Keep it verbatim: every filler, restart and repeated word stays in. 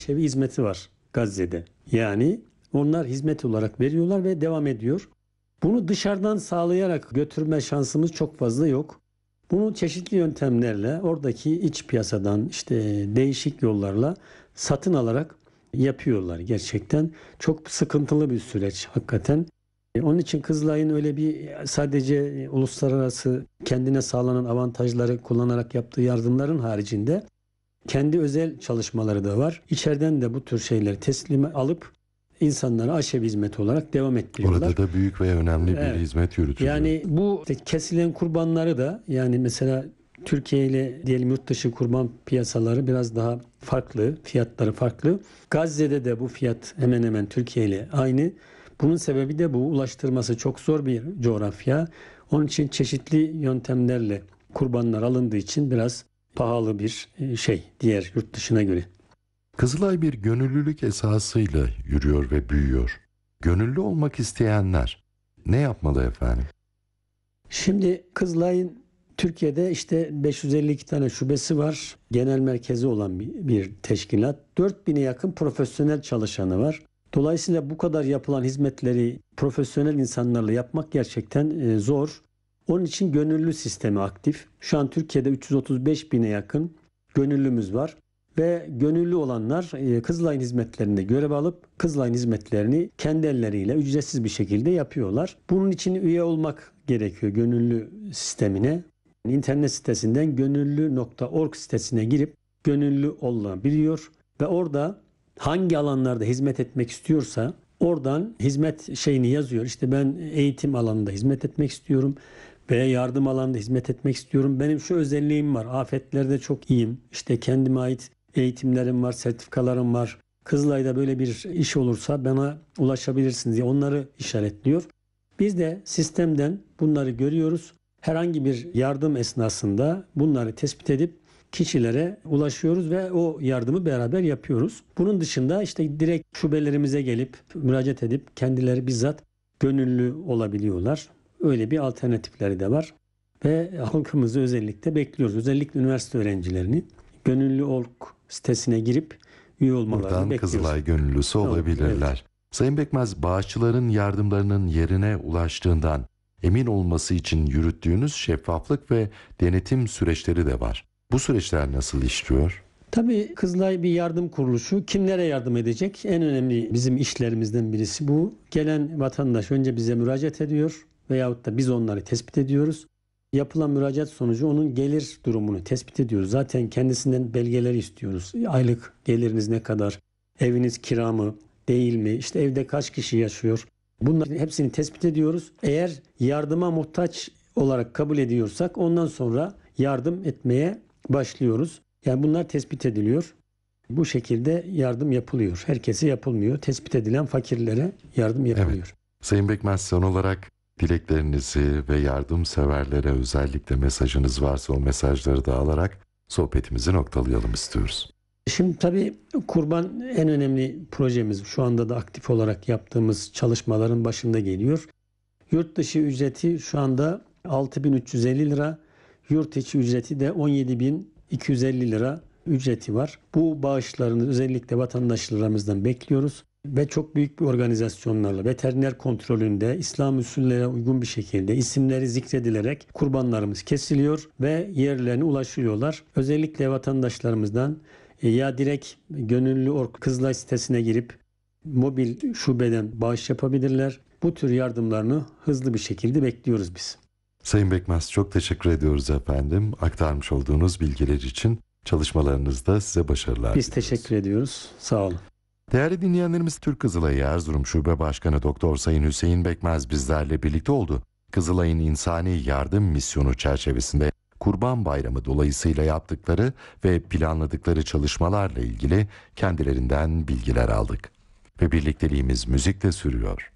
Şevi hizmeti var Gazze'de. Yani onlar hizmet olarak veriyorlar ve devam ediyor. Bunu dışarıdan sağlayarak götürme şansımız çok fazla yok. Bunu çeşitli yöntemlerle oradaki iç piyasadan işte değişik yollarla satın alarak yapıyorlar gerçekten. Çok sıkıntılı bir süreç hakikaten. Onun için Kızılay'ın öyle bir sadece uluslararası kendine sağlanan avantajları kullanarak yaptığı yardımların haricinde kendi özel çalışmaları da var. İçeriden de bu tür şeyleri teslim alıp insanlara aşevi hizmeti olarak devam ettiriyorlar. Orada da büyük ve önemli bir evet. hizmet yürütülüyor. Yani bu işte kesilen kurbanları da yani mesela Türkiye ile diyelim yurt dışı kurban piyasaları biraz daha farklı, fiyatları farklı. Gazze'de de bu fiyat hemen hemen Türkiye ile aynı. Bunun sebebi de bu, ulaştırması çok zor bir coğrafya. Onun için çeşitli yöntemlerle kurbanlar alındığı için biraz pahalı bir şey diğer yurt dışına göre. Kızılay bir gönüllülük esasıyla yürüyor ve büyüyor. Gönüllü olmak isteyenler ne yapmalı efendim? Şimdi Kızılay'ın Türkiye'de işte beş yüz elli iki tane şubesi var. Genel merkezi olan bir, bir teşkilat. dört bine yakın profesyonel çalışanı var. Dolayısıyla bu kadar yapılan hizmetleri profesyonel insanlarla yapmak gerçekten e, zor. Onun için gönüllü sistemi aktif. Şu an Türkiye'de üç yüz otuz beş bine yakın gönüllümüz var. Ve gönüllü olanlar e, Kızılay'ın hizmetlerinde görev alıp Kızılay'ın hizmetlerini kendi elleriyle ücretsiz bir şekilde yapıyorlar. Bunun için üye olmak gerekiyor gönüllü sistemine. İnternet sitesinden gönüllü nokta org sitesine girip gönüllü olunabiliyor ve orada hangi alanlarda hizmet etmek istiyorsa oradan hizmet şeyini yazıyor. İşte ben eğitim alanında hizmet etmek istiyorum veya yardım alanında hizmet etmek istiyorum. Benim şu özelliğim var. Afetlerde çok iyiyim. İşte kendime ait eğitimlerim var, sertifikalarım var. Kızılay'da böyle bir iş olursa bana ulaşabilirsiniz diye onları işaretliyor. Biz de sistemden bunları görüyoruz. Herhangi bir yardım esnasında bunları tespit edip kişilere ulaşıyoruz ve o yardımı beraber yapıyoruz. Bunun dışında işte direkt şubelerimize gelip müracaat edip kendileri bizzat gönüllü olabiliyorlar. Öyle bir alternatifleri de var ve halkımızı özellikle bekliyoruz. Özellikle üniversite öğrencilerini gönüllü org sitesine girip üye olmalarını buradan bekliyoruz. Kızılay gönüllüsü olabilirler. Evet. Sayın Bekmez, bağışçıların yardımlarının yerine ulaştığından emin olması için yürüttüğünüz şeffaflık ve denetim süreçleri de var. Bu süreçler nasıl işliyor? Tabii Kızılay bir yardım kuruluşu. Kimlere yardım edecek? En önemli bizim işlerimizden birisi bu. Gelen vatandaş önce bize müracaat ediyor veyahut da biz onları tespit ediyoruz. Yapılan müracaat sonucu onun gelir durumunu tespit ediyoruz. Zaten kendisinden belgeleri istiyoruz. Aylık geliriniz ne kadar? Eviniz kira mı? Değil mi? İşte evde kaç kişi yaşıyor? Bunların hepsini tespit ediyoruz. Eğer yardıma muhtaç olarak kabul ediyorsak ondan sonra yardım etmeye başlıyoruz. Yani bunlar tespit ediliyor. Bu şekilde yardım yapılıyor. Herkese yapılmıyor. Tespit edilen fakirlere yardım yapılıyor. Evet. Sayın Bekmez, son olarak dileklerinizi ve yardımseverlere özellikle mesajınız varsa o mesajları da alarak sohbetimizi noktalayalım istiyoruz. Şimdi tabii kurban en önemli projemiz. Şu anda da aktif olarak yaptığımız çalışmaların başında geliyor. Yurt dışı ücreti şu anda altı bin üç yüz elli lira. Yurt içi ücreti de on yedi bin iki yüz elli lira ücreti var. Bu bağışlarını özellikle vatandaşlarımızdan bekliyoruz. Ve çok büyük bir organizasyonlarla veteriner kontrolünde İslam usullere uygun bir şekilde isimleri zikredilerek kurbanlarımız kesiliyor ve yerlerine ulaşıyorlar. Özellikle vatandaşlarımızdan ya direkt gönüllü org Kızılay sitesine girip mobil şubeden bağış yapabilirler. Bu tür yardımlarını hızlı bir şekilde bekliyoruz biz. Sayın Bekmez, çok teşekkür ediyoruz efendim. Aktarmış olduğunuz bilgiler için çalışmalarınızda size başarılar Biz diliyoruz. teşekkür ediyoruz. Sağ olun. Değerli dinleyenlerimiz, Türk Kızılayı Erzurum Şube Başkanı Doktor Sayın Hüseyin Bekmez bizlerle birlikte oldu. Kızılay'ın insani yardım misyonu çerçevesinde Kurban Bayramı dolayısıyla yaptıkları ve planladıkları çalışmalarla ilgili kendilerinden bilgiler aldık. Ve birlikteliğimiz müzikle sürüyor.